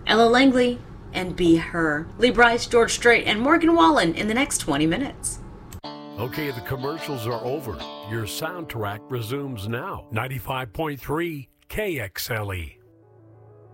Ella Langley and Be Her. Lee Bryce, George Strait, and Morgan Wallen in the next 20 minutes. Okay, the commercials are over. Your soundtrack resumes now. 95.3 KXLE.